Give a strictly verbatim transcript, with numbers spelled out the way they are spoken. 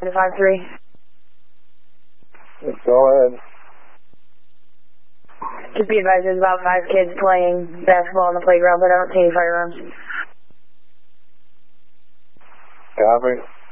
five three. Go ahead. Just be advised there's about five kids playing basketball on the playground, but I don't see any firearms. Copy.